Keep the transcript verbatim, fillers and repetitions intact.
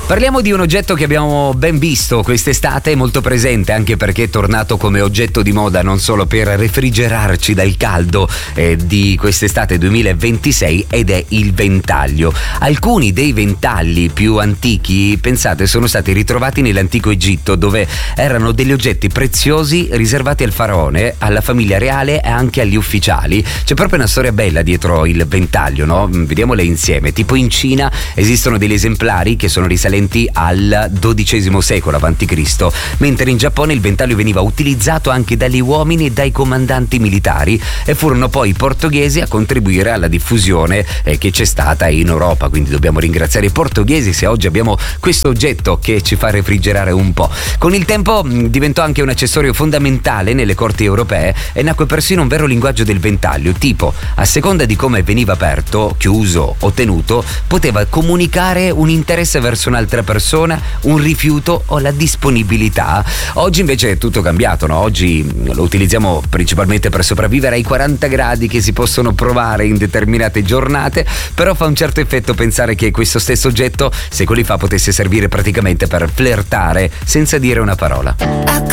Parliamo di un oggetto che abbiamo ben visto quest'estate, molto presente anche perché è tornato come oggetto di moda non solo per refrigerarci dal caldo eh, di quest'estate duemilaventisei, ed è il ventaglio. Alcuni dei ventagli più antichi, pensate, sono stati ritrovati nell'antico Egitto, dove erano degli oggetti preziosi riservati al faraone, alla famiglia reale e anche agli ufficiali. C'è proprio una storia bella dietro il ventaglio, no? Vediamola insieme. Tipo in Cina esistono degli esemplari che sono risalenti al dodicesimo secolo avanti Cristo, mentre in Giappone il ventaglio veniva utilizzato anche dagli uomini e dai comandanti militari, e furono poi i portoghesi a contribuire alla diffusione eh, che c'è stata in Europa. Quindi dobbiamo ringraziare i portoghesi se oggi abbiamo questo oggetto che ci fa refrigerare un po'. Con il tempo mh, diventò anche un accessorio fondamentale nelle corti europee e nacque persino un vero linguaggio del ventaglio, tipo a seconda di come veniva aperto, chiuso o tenuto, poteva comunicare un interesse verso un'altra persona, un rifiuto o la disponibilità. Oggi invece è tutto cambiato, no? Oggi lo utilizziamo principalmente per sopravvivere ai quaranta gradi che si possono provare in determinate giornate, però fa un certo effetto pensare che questo stesso oggetto secoli fa potesse servire praticamente per flirtare senza dire una parola.